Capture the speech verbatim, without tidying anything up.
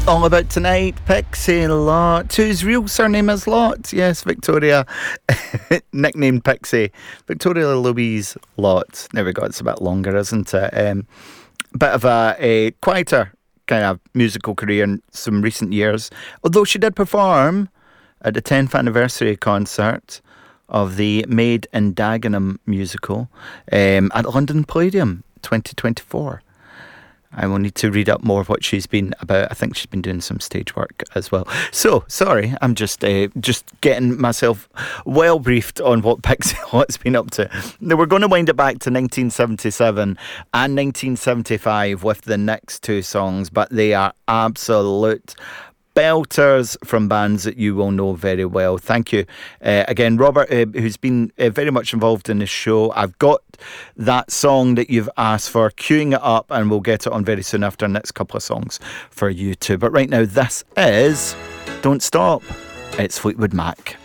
All About Tonight, Pixie Lott, whose real surname is Lott. Yes, Victoria, nicknamed Pixie. Victoria Louise Lott. There we go, it's a bit longer, isn't it? Um, bit of a, a quieter kind of musical career in some recent years. Although she did perform at the tenth anniversary concert of the Maid in Dagenham musical um, at London Palladium twenty twenty-four. I will need to read up more of what she's been about. I think she's been doing some stage work as well. So, sorry, I'm just uh, just getting myself well briefed on what Pixie Lott's been up to. Now, we're going to wind it back to nineteen seventy-seven and nineteen seventy-five with the next two songs, but they are absolute belters from bands that you will know very well. Thank you. Uh, again, Robert, uh, who's been uh, very much involved in the show. I've got that song that you've asked for, queuing it up, and we'll get it on very soon after the next couple of songs for you too. But right now, this is Don't Stop. It's Fleetwood Mac.